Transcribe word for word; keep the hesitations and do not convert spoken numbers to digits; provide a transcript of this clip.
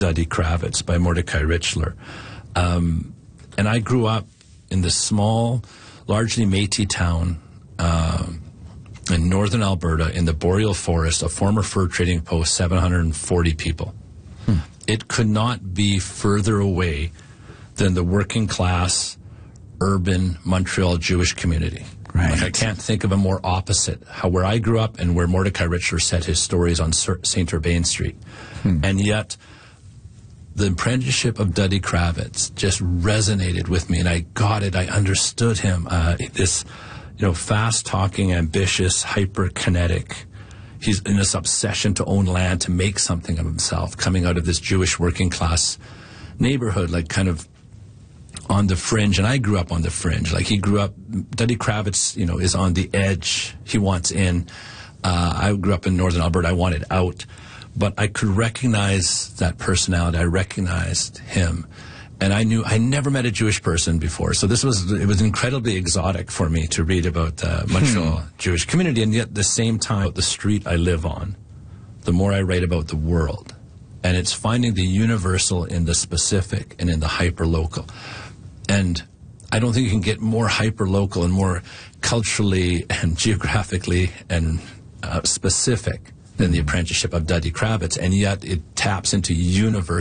Duddy Kravitz by Mordecai Richler. Um, and I grew up in this small, largely Métis town uh, in northern Alberta in the boreal forest, a former fur trading post, seven hundred forty people. Hmm. It could not be further away than the working class, urban Montreal Jewish community. Right. Like, I can't think of a more opposite. How where I grew up and where Mordecai Richler set his stories on Saint Urbain Street. Hmm. And yet, the apprenticeship of Duddy Kravitz just resonated with me, and I got it. I understood him. Uh, this, you know, fast-talking, ambitious, hyper-kinetic. He's in this obsession to own land, to make something of himself, coming out of this Jewish working-class neighborhood, like kind of on the fringe. And I grew up on the fringe. Like, he grew up, Duddy Kravitz, you know, is on the edge. He wants in. Uh, I grew up in northern Alberta. I wanted out. But I could recognize that personality. I recognized him. And I knew I never met a Jewish person before. So this was, it was incredibly exotic for me to read about the Montreal hmm. Jewish community. And yet at the same time, the street I live on, the more I write about the world. And it's finding the universal in the specific and in the hyper-local. And I don't think you can get more hyper-local and more culturally and geographically and uh, specific than the apprenticeship of Duddy Kravitz, and yet it taps into universe.